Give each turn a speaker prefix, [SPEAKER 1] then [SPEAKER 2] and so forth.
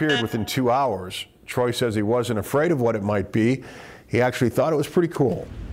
[SPEAKER 1] disappeared within 2 hours. Troy says he wasn't afraid of what it might be. He actually thought it was pretty cool.